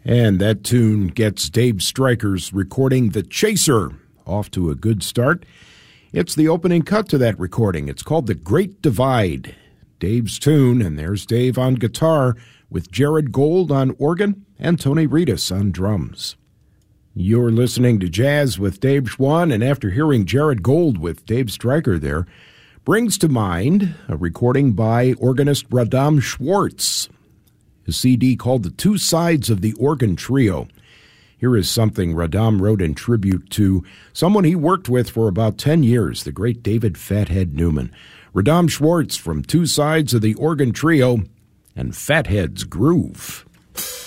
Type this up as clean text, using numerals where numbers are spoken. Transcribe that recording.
And that tune gets Dave Stryker's recording The Chaser off to a good start. It's the opening cut to that recording. It's called The Great Divide. Dave's tune, and there's Dave on guitar with Jared Gold on organ and Tony Reedus on drums. You're listening to Jazz with Dave Schwann, and after hearing Jared Gold with Dave Stryker there, brings to mind a recording by organist Radam Schwartz, a CD called The Two Sides of the Organ Trio. Here is something Radam wrote in tribute to someone he worked with for about 10 years, the great David Fathead Newman. Radam Schwartz from Two Sides of the Organ Trio and Fathead's Groove.